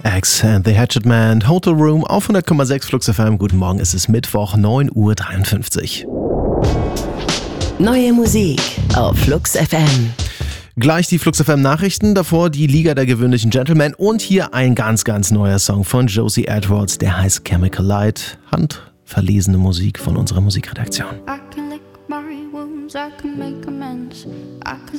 X and the Hatchet Man, Hotel Room auf 100,6 Flux FM. Guten Morgen, es ist Mittwoch, 9:53 Uhr. Neue Musik auf Flux FM. Gleich die Flux FM Nachrichten, davor die Liga der gewöhnlichen Gentlemen und hier ein ganz neuer Song von Josie Edwards, der heißt Chemical Light. Handverlesene Musik von unserer Musikredaktion. I can lick my wounds, I can make amends, I can